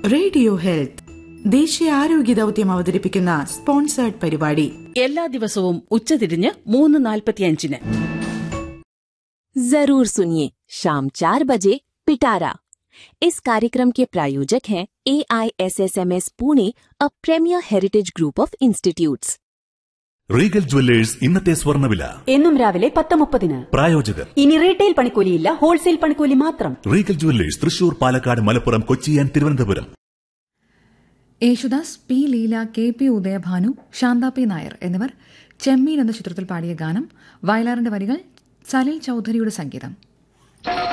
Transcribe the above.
Radio health ദേശീയ ആരോഗ്യ ദൌത്യം അവതരിപ്പിക്കുന്ന സ്പോൺസേർഡ് പരിപാടി എല്ലാ ദിവസവും ഉച്ചതിരിഞ്ഞ് 3:45. जरूर सुनिए शाम 4 बजे पिटारा। इस कार्यक्रम के प्रायोजक हैं AISSMS Pune, a premiere heritage group of institutes. Regal jewellers ഇന്നത്തെ സ്വർണ്ണവില എന്നും രാവിലെ 10:30. പ്രായോജകർ ഇനി റീറ്റെയിൽ പണിക്കൂലിയില്ല, ഹോൾസെയിൽ പണിക്കൂലി മാത്രം. Regal jewellers Thrissur, Palakkad, Malappuram, Kochi and Thiruvananthapuram. Yesudas, P Leela, KP Udayabhanu, Shantha P Nair എന്നിവർ ചെമ്മീൻ എന്ന ചിത്രത്തിൽ പാടിയ ഗാനം. വയലാറിന്റെ വരികൾ, സലിൽ ചൌധരിയുടെ സംഗീതം.